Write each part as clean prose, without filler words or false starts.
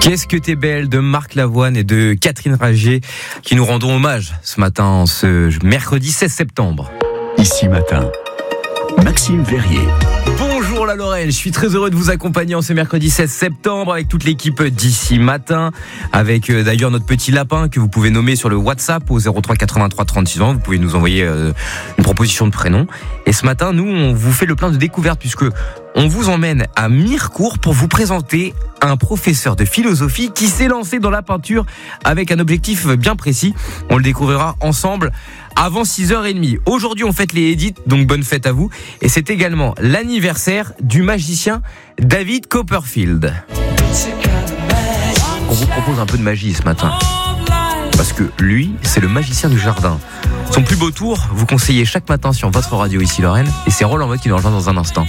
Qu'est-ce que t'es belle de Marc Lavoine et de Catherine Ragier qui nous rendons hommage ce matin, ce mercredi 16 septembre. Ici matin, Maxime Verrier. Bonjour la Lorraine, je suis très heureux de vous accompagner en ce mercredi 16 septembre avec toute l'équipe d'Ici Matin, avec d'ailleurs notre petit lapin que vous pouvez nommer sur le WhatsApp au 03 83 36 ans. Vous pouvez nous envoyer une proposition de prénom. Et ce matin, nous, on vous fait le plein de découvertes puisque on vous emmène à Mirecourt pour vous présenter un professeur de philosophie qui s'est lancé dans la peinture avec un objectif bien précis. On le découvrira ensemble avant 6h30. Aujourd'hui, on fête les Edith, donc bonne fête à vous. Et c'est également l'anniversaire du magicien David Copperfield. On vous propose un peu de magie ce matin. Parce que lui, c'est le magicien du jardin. Son plus beau tour, vous conseillez chaque matin sur votre radio Ici Lorraine. Et c'est Roland Mode qui nous rejoint dans un instant.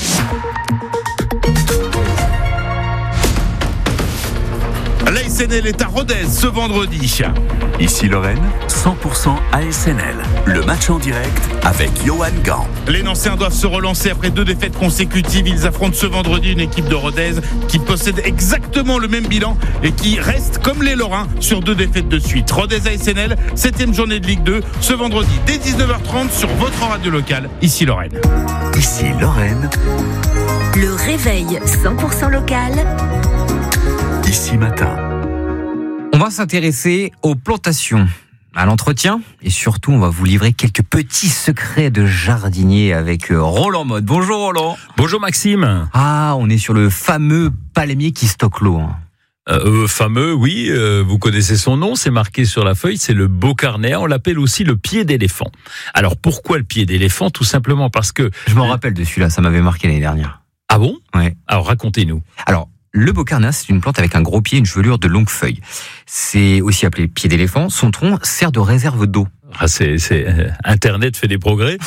L'ASNL est à Rodez ce vendredi. Ici Lorraine, 100% ASNL. Le match en direct avec Johan Gant. Les Nancéens doivent se relancer après 2 défaites consécutives. Ils affrontent ce vendredi une équipe de Rodez qui possède exactement le même bilan et qui reste comme les Lorrains sur 2 défaites de suite. Rodez ASNL, 7e journée de Ligue 2, ce vendredi dès 19h30 sur votre radio locale, Ici Lorraine. Ici Lorraine. Le réveil 100% local. Ici matin. On va s'intéresser aux plantations, à l'entretien et surtout on va vous livrer quelques petits secrets de jardinier avec Roland Mode. Bonjour Roland. Bonjour Maxime. Ah, on est sur le fameux palmier qui stocke l'eau. Fameux, oui, vous connaissez son nom, c'est marqué sur la feuille, c'est le Beaucarnéa, on l'appelle aussi le pied d'éléphant. Alors pourquoi le pied d'éléphant ? Tout simplement parce que... Je m'en rappelle de celui-là, ça m'avait marqué l'année dernière. Ah bon ? Ouais. Alors racontez-nous. Alors, le Beaucarnéa, c'est une plante avec un gros pied et une chevelure de longues feuilles. C'est aussi appelé pied d'éléphant. Son tronc sert de réserve d'eau. Ah, Internet fait des progrès.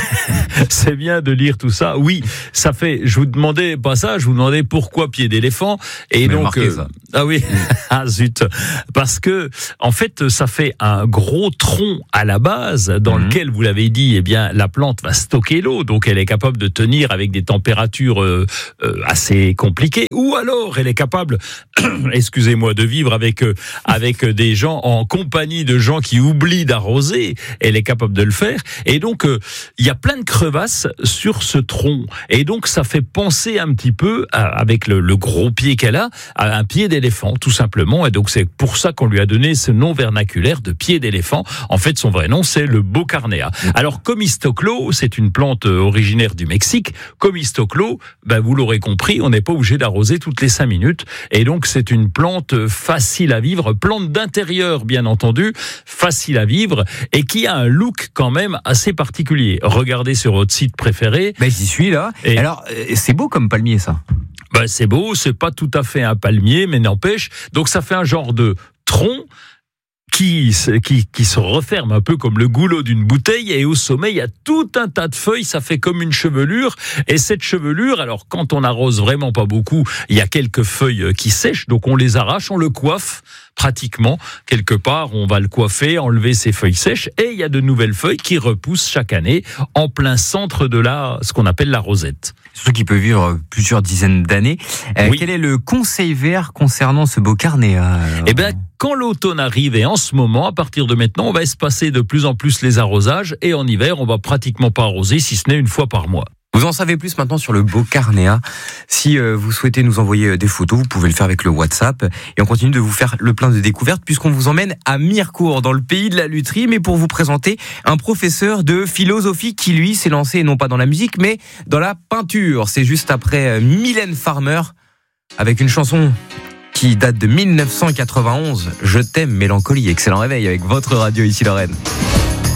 C'est bien de lire tout ça. Oui, ça fait. Je vous demandais pas ça. Je vous demandais pourquoi pied d'éléphant. Et mais donc, marqué, ça. Ah oui, ah zut, parce que en fait, ça fait un gros tronc à la base dans lequel, vous l'avez dit, eh bien, la plante va stocker l'eau. Donc, elle est capable de tenir avec des températures assez compliquées. Ou alors, elle est capable, excusez-moi, de vivre avec des gens en compagnie de gens qui oublient d'arroser. Elle est capable de le faire. Et donc, il y a plein de crevasses sur ce tronc. Et donc, ça fait penser un petit peu, avec le gros pied qu'elle a, à un pied d'éléphant, tout simplement. Et donc, c'est pour ça qu'on lui a donné ce nom vernaculaire de pied d'éléphant. En fait, son vrai nom, c'est le Beaucarnéa. Alors, comme il stocke l'eau, c'est une plante originaire du Mexique. Comme il stocke l'eau, ben, vous l'aurez compris, on n'est pas obligé d'arroser toutes les 5 minutes. Et donc, c'est une plante facile à vivre, plante d'intérieur, bien entendu, facile à vivre, et qui a un look quand même assez particulier. Regardez sur votre site préféré. Ben, j'y suis là. Et alors, c'est beau comme palmier, ça. Ben, c'est beau, c'est pas tout à fait un palmier, mais n'empêche. Donc, ça fait un genre de tronc qui se referme un peu comme le goulot d'une bouteille, et au sommet, il y a tout un tas de feuilles, ça fait comme une chevelure, et cette chevelure, alors quand on arrose vraiment pas beaucoup, il y a quelques feuilles qui sèchent, donc on les arrache, on le coiffe, pratiquement, quelque part, on va le coiffer, enlever ces feuilles sèches, et il y a de nouvelles feuilles qui repoussent chaque année en plein centre de ce qu'on appelle la rosette. Surtout qu'il peut vivre plusieurs dizaines d'années. Oui. Quel est le conseil vert concernant ce Beaucarnéa ? Eh bien, quand l'automne arrive, et en ce moment, à partir de maintenant, on va espacer de plus en plus les arrosages, et en hiver, on va pratiquement pas arroser, si ce n'est une fois par mois. Vous en savez plus maintenant sur le Beaucarnéa. Si vous souhaitez nous envoyer des photos, vous pouvez le faire avec le WhatsApp. Et on continue de vous faire le plein de découvertes puisqu'on vous emmène à Mirecourt, dans le pays de la lutherie, mais pour vous présenter un professeur de philosophie qui, lui, s'est lancé non pas dans la musique, mais dans la peinture. C'est juste après Mylène Farmer, avec une chanson qui date de 1991, Je t'aime, Mélancolie. Excellent réveil avec votre radio Ici Lorraine.